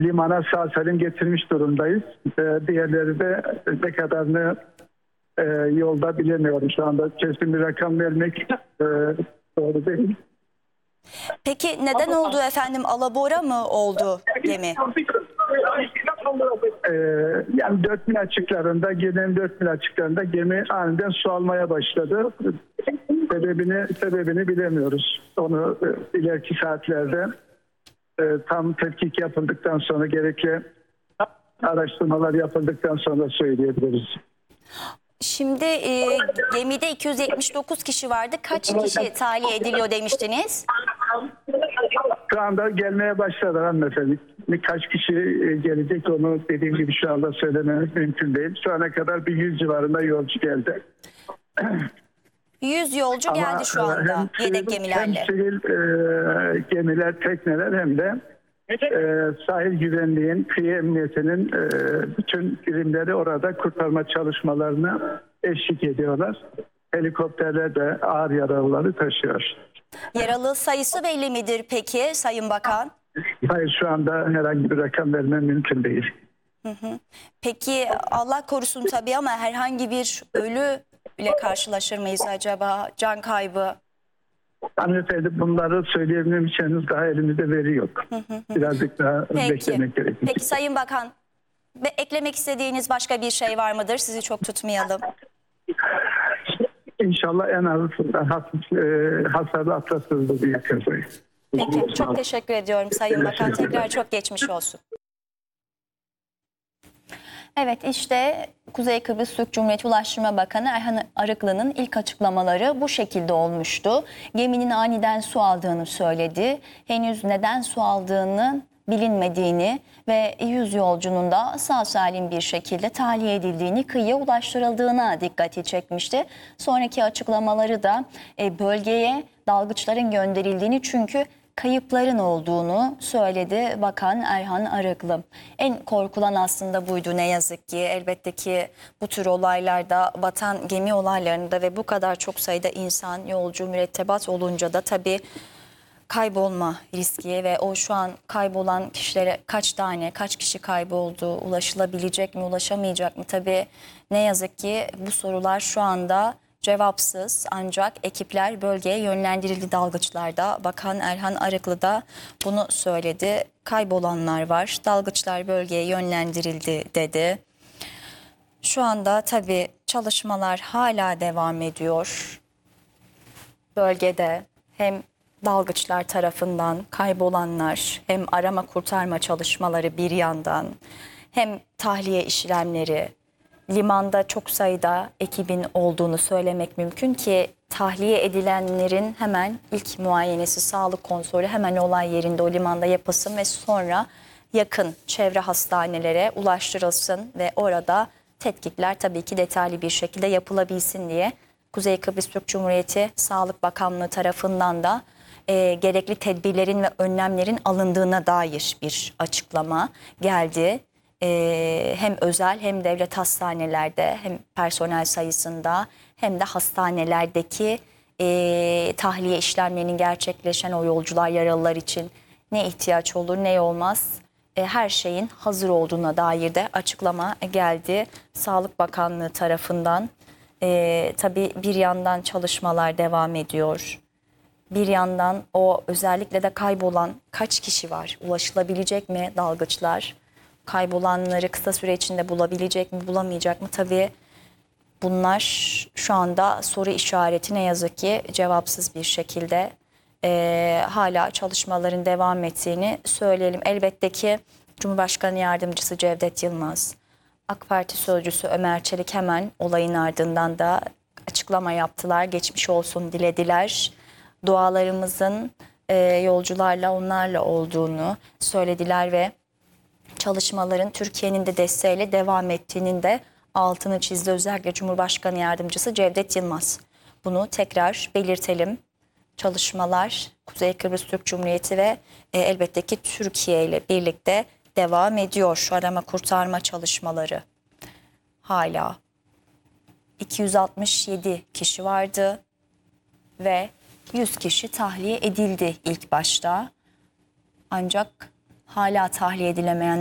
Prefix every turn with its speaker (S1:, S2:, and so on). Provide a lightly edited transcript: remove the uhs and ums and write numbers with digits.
S1: limana sağ salim getirmiş durumdayız. Diğerleri de ne kadarını yolda bilemiyorum. Şu anda kesin bir rakam vermek doğru değil.
S2: Peki neden oldu efendim? Alabora mı oldu gemi?
S1: Yani 4000 açıklarında, gelen 4000 açıklarında gemi aniden su almaya başladı. Sebebini bilemiyoruz. Onu ileriki saatlerde tam tetkik yapıldıktan sonra, gerekli araştırmalar yapıldıktan sonra söyleyebiliriz.
S2: Şimdi gemide 279 kişi vardı. Kaç kişi tahliye ediliyor demiştiniz?
S1: Şu anda gelmeye başladı hanımefendi. Kaç kişi gelecek onu dediğim gibi şu anda söylememiz mümkün değil. Şu ana kadar bir 100 civarında yolcu geldi.
S2: 100 yolcu geldi şu anda yedek gemilerle.
S1: Hem sivil gemiler, tekneler hem de sahil güvenliğin, kıyı emniyetinin bütün birimleri orada kurtarma çalışmalarına eşlik ediyorlar. Helikopterler de ağır yaralıları taşıyor.
S2: Yaralı sayısı belli midir peki Sayın Bakan?
S1: Hayır, şu anda herhangi bir rakam vermem mümkün değil.
S2: Peki Allah korusun tabii ama herhangi bir ölü ile karşılaşır mıyız acaba? Can kaybı?
S1: Hanımefendi, bunları söyleyebilmem için henüz daha elimizde veri yok. Birazcık daha beklemek gerekir.
S2: Peki Sayın Bakan, eklemek istediğiniz başka bir şey var mıdır? Sizi çok tutmayalım.
S1: İnşallah en az hasarlı atlatıldı diye kazayı.
S2: Peki, çok teşekkür ediyorum Sayın Bakan. Tekrar çok geçmiş olsun. Evet, işte Kuzey Kıbrıs Türk Cumhuriyeti Ulaştırma Bakanı Erhan Arıklı'nın ilk açıklamaları bu şekilde olmuştu. Geminin aniden su aldığını söyledi. Henüz neden su aldığını bilinmediğini ve 100 yolcunun da sağ salim bir şekilde tahliye edildiğini, kıyıya ulaştırıldığına dikkati çekmişti. Sonraki açıklamaları da bölgeye dalgıçların gönderildiğini, çünkü kayıpların olduğunu söyledi Bakan Erhan Arıklı. En korkulan aslında buydu ne yazık ki. Elbette ki bu tür olaylarda, batan gemi olaylarında ve bu kadar çok sayıda insan, yolcu, mürettebat olunca da tabii kaybolma riski ve o şu an kaybolan kişilere kaç kişi kayboldu, ulaşılabilecek mi, ulaşamayacak mı? Tabii ne yazık ki bu sorular şu anda cevapsız, ancak ekipler bölgeye yönlendirildi, dalgıçlarda. Bakan Erhan Arıklı da bunu söyledi. Kaybolanlar var, dalgıçlar bölgeye yönlendirildi dedi. Şu anda tabii çalışmalar hala devam ediyor. Bölgede hem dalgıçlar tarafından kaybolanlar, hem arama kurtarma çalışmaları bir yandan, hem tahliye işlemleri, limanda çok sayıda ekibin olduğunu söylemek mümkün ki tahliye edilenlerin hemen ilk muayenesi, sağlık kontrolü hemen olay yerinde, o limanda yapılsın ve sonra yakın çevre hastanelere ulaştırılsın ve orada tetkikler tabii ki detaylı bir şekilde yapılabilsin diye Kuzey Kıbrıs Türk Cumhuriyeti Sağlık Bakanlığı tarafından da gerekli tedbirlerin ve önlemlerin alındığına dair bir açıklama geldi. Hem özel hem devlet hastanelerde, hem personel sayısında hem de hastanelerdeki tahliye işlemlerinin gerçekleşen o yolcular, yaralılar için ne ihtiyaç olur ne olmaz, her şeyin hazır olduğuna dair de açıklama geldi Sağlık Bakanlığı tarafından. Tabii bir yandan çalışmalar devam ediyor. Bir yandan o özellikle de kaybolan kaç kişi var? Ulaşılabilecek mi dalgıçlar? Kaybolanları kısa süre içinde bulabilecek mi, bulamayacak mı? Tabii bunlar şu anda soru işareti, ne yazık ki cevapsız bir şekilde hala çalışmaların devam ettiğini söyleyelim. Elbette ki Cumhurbaşkanı Yardımcısı Cevdet Yılmaz, AK Parti Sözcüsü Ömer Çelik hemen olayın ardından da açıklama yaptılar. Geçmiş olsun dilediler. Dualarımızın yolcularla, onlarla olduğunu söylediler ve çalışmaların Türkiye'nin de desteğiyle devam ettiğinin de altını çizdi. Özellikle Cumhurbaşkanı Yardımcısı Cevdet Yılmaz. Bunu tekrar belirtelim. Çalışmalar Kuzey Kıbrıs Türk Cumhuriyeti ve elbette ki Türkiye ile birlikte devam ediyor. Şu arama kurtarma çalışmaları hala 267 kişi vardı ve 100 kişi tahliye edildi ilk başta. Ancak hala tahliye edilemeyen